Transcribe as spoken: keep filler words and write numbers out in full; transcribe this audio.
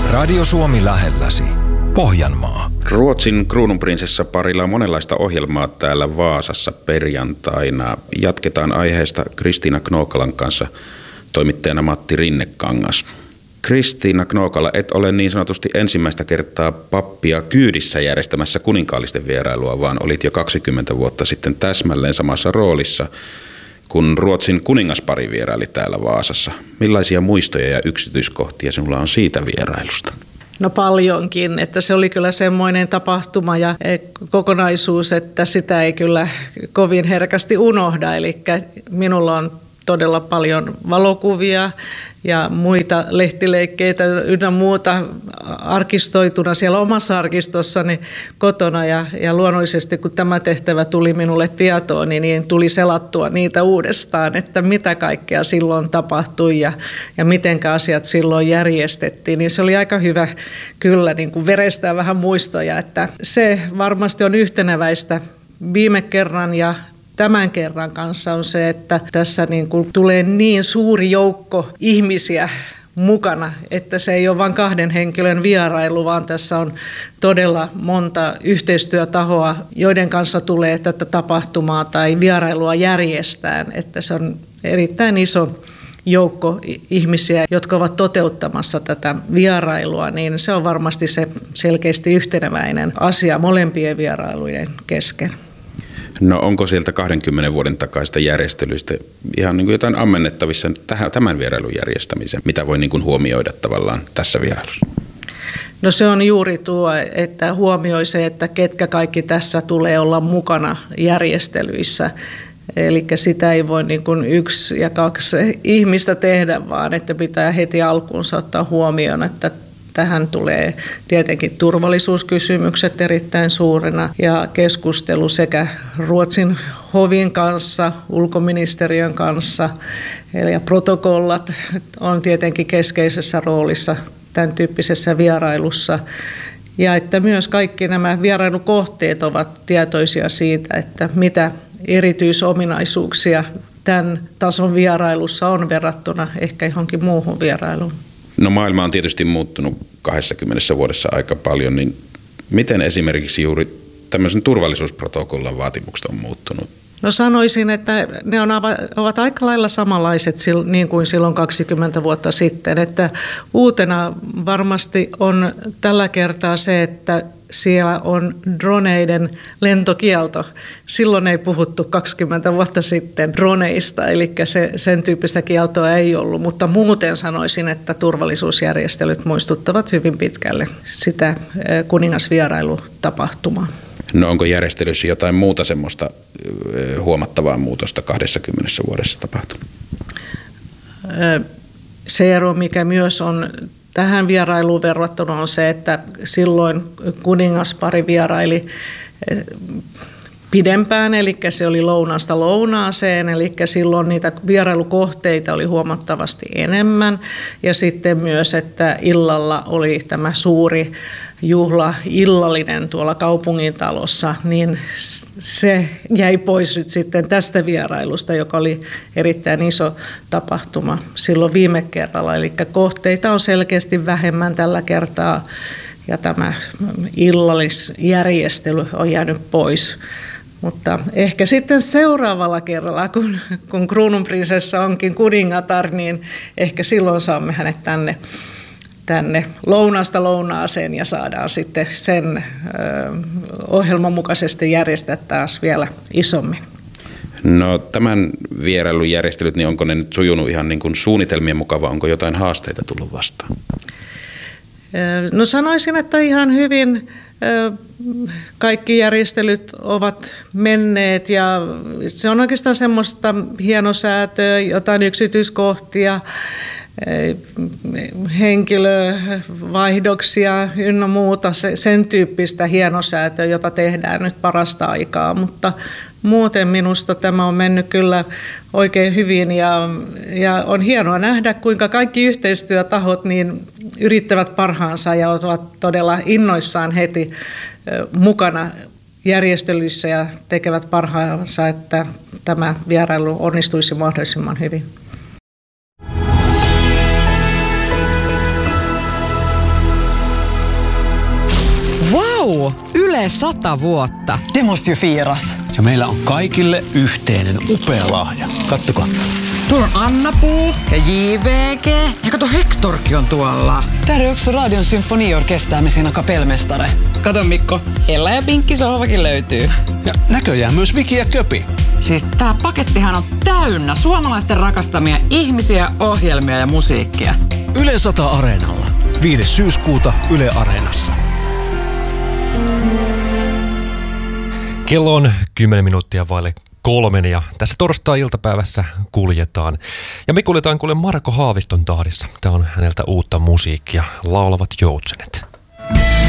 Radio Suomi lähelläsi. Pohjanmaa. Ruotsin kruununprinsessa parilla on monenlaista ohjelmaa täällä Vaasassa perjantaina. Jatketaan aiheesta Kristiina Knookalan kanssa, toimittajana Matti Rinnekangas. Kristiina Knookala, et ole niin sanotusti ensimmäistä kertaa pappia kyydissä järjestämässä kuninkaallisten vierailua, vaan olit jo kaksikymmentä vuotta sitten täsmälleen samassa roolissa, kun Ruotsin kuningaspari vieraili täällä Vaasassa. Millaisia muistoja ja yksityiskohtia sinulla on siitä vierailusta? No paljonkin, että se oli kyllä semmoinen tapahtuma ja kokonaisuus, että sitä ei kyllä kovin herkästi unohda. Eli minulla on todella paljon valokuvia ja muita lehtileikkeitä ynnä muuta arkistoituna siellä omassa arkistossani kotona. Ja, ja luonnollisesti kun tämä tehtävä tuli minulle tietoon, niin, niin tuli selattua niitä uudestaan, että mitä kaikkea silloin tapahtui ja, ja mitenkä asiat silloin järjestettiin. Niin se oli aika hyvä kyllä niin kuin verestää vähän muistoja, että se varmasti on yhteneväistä viime kerran ja tämän kerran kanssa on se, että tässä niin kuin tulee niin suuri joukko ihmisiä mukana, että se ei ole vain kahden henkilön vierailu, vaan tässä on todella monta yhteistyötahoa, joiden kanssa tulee tätä tapahtumaa tai vierailua järjestään, että se on erittäin iso joukko ihmisiä, jotka ovat toteuttamassa tätä vierailua, niin se on varmasti se selkeästi yhteneväinen asia molempien vierailujen kesken. No onko sieltä kahdenkymmenen vuoden takaista järjestelyistä ihan niin kuin jotain ammennettavissa tähän, tämän vierailun järjestämiseen? Mitä voi niin kuin huomioida tavallaan tässä vierailussa? No se on juuri tuo, että huomioi se, että ketkä kaikki tässä tulee olla mukana järjestelyissä. Eli sitä ei voi niin kuin yksi ja kaksi ihmistä tehdä, vaan että pitää heti alkuunsa ottaa huomioon, että tähän tulee tietenkin turvallisuuskysymykset erittäin suurena ja keskustelu sekä Ruotsin hovin kanssa, ulkoministeriön kanssa ja protokollat on tietenkin keskeisessä roolissa tämän tyyppisessä vierailussa. Ja että myös kaikki nämä vierailukohteet ovat tietoisia siitä, että mitä erityisominaisuuksia tämän tason vierailussa on verrattuna ehkä johonkin muuhun vierailuun. No maailma on tietysti muuttunut kaksikymmentä vuodessa aika paljon, niin miten esimerkiksi juuri tämmöisen turvallisuusprotokollan vaatimukset on muuttunut? No sanoisin, että ne on, ovat aika lailla samanlaiset niin kuin silloin kaksikymmentä vuotta sitten, että uutena varmasti on tällä kertaa se, että siellä on droneiden lentokielto. Silloin ei puhuttu kaksikymmentä vuotta sitten droneista, eli se, sen tyyppistä kieltoa ei ollut, mutta muuten sanoisin, että turvallisuusjärjestelyt muistuttavat hyvin pitkälle sitä kuningasvierailutapahtumaa. No onko järjestelyssä jotain muuta semmoista huomattavaa muutosta kaksikymmentä vuodessa tapahtunut? Se ero, mikä myös on tähän vierailuun verrattuna, on se, että silloin kuningaspari vieraili pidempään, eli se oli lounasta lounaaseen, eli silloin niitä vierailukohteita oli huomattavasti enemmän. Ja sitten myös, että illalla oli tämä suuri juhla illallinen tuolla kaupungintalossa, niin se jäi pois nyt sitten tästä vierailusta, joka oli erittäin iso tapahtuma silloin viime kerralla. Eli kohteita on selkeästi vähemmän tällä kertaa ja tämä illallisjärjestely on jäänyt pois. Mutta ehkä sitten seuraavalla kerralla, kun, kun kruununprinsessa onkin kuningatar, niin ehkä silloin saamme hänet tänne, tänne lounasta lounaaseen ja saadaan sitten sen ö, ohjelman mukaisesti järjestää taas vielä isommin. No tämän vierailun järjestelyt, niin onko ne nyt sujunut ihan niin kuin suunnitelmien mukaan, vai onko jotain haasteita tullut vastaan? No sanoisin, että ihan hyvin kaikki järjestelyt ovat menneet ja se on oikeastaan semmoista hienosäätöä, jotain yksityiskohtia, henkilövaihdoksia ynnä muuta, sen tyyppistä hienosäätöä, jota tehdään nyt parasta aikaa, mutta muuten minusta tämä on mennyt kyllä oikein hyvin ja, ja on hienoa nähdä, kuinka kaikki yhteistyötahot niin yrittävät parhaansa ja ovat todella innoissaan heti mukana järjestelyissä ja tekevät parhaansa, että tämä vierailu onnistuisi mahdollisimman hyvin. Juu, Yle sata vuotta. Det måste ju firas. Ja meillä on kaikille yhteinen upea lahja. Kattokaa. Tuolla on Anna-Puu ja J V G. Ja kato, Hektorkin on tuolla. Där är också Radion symfoniorkester med sina kapellmästare. Kato Mikko, Ella ja Pinkki sohvakin löytyy. Ja näköjään myös Viki ja Köpi. Siis tää pakettihan on täynnä suomalaisten rakastamia ihmisiä, ohjelmia ja musiikkia. Yle sata Areenalla. viides syyskuuta Yle Areenassa. Kello on kymmenen minuuttia vaille kolmen ja tässä torstai-iltapäivässä kuljetaan. Ja me kuljetaan kuule Marko Haaviston tahdissa. Tämä on häneltä uutta musiikkia, Laulavat joutsenet.